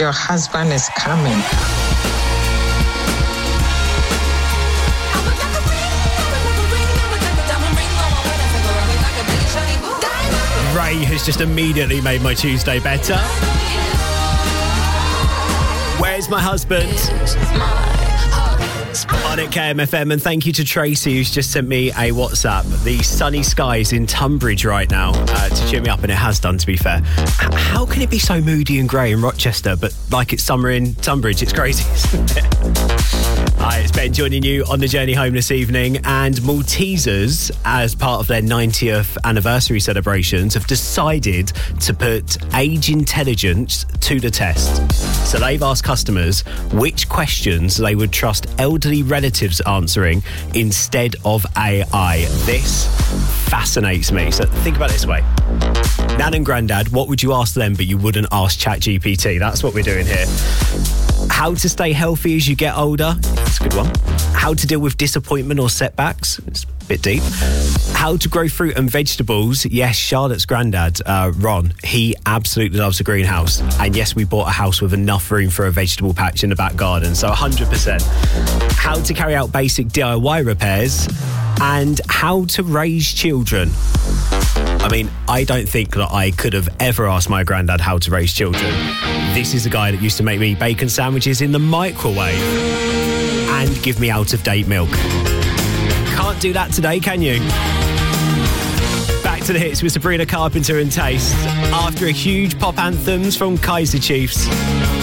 your husband is coming. Ray has just immediately made my Tuesday better. Where's my husband? On at KMFM, and thank you to Tracy, who's just sent me a WhatsApp. The sunny skies in Tunbridge right now to cheer me up, and it has done, to be fair. How can it be so moody and grey in Rochester, but like it's summer in Tunbridge? It's crazy, isn't it? Hi, it's Ben joining you on the journey home this evening, and Maltesers, as part of their 90th anniversary celebrations, have decided to put age intelligence to the test. So they've asked customers which questions they would trust elderly relatives answering instead of AI. This fascinates me. So think about it this way. Nan and Grandad, what would you ask them but you wouldn't ask ChatGPT? That's what we're doing here. How to stay healthy as you get older? That's a good one. How to deal with disappointment or setbacks? It's a bit deep. How to grow fruit and vegetables? Yes, Charlotte's granddad, Ron, he absolutely loves a greenhouse. And yes, we bought a house with enough room for a vegetable patch in the back garden, so 100%. How to carry out basic DIY repairs? And how to raise children. I mean, I don't think that I could have ever asked my granddad how to raise children. This is the guy that used to make me bacon sandwiches in the microwave and give me out-of-date milk. Can't do that today, can you? Back to the hits with Sabrina Carpenter and Taste after a huge pop anthems from Kaiser Chiefs.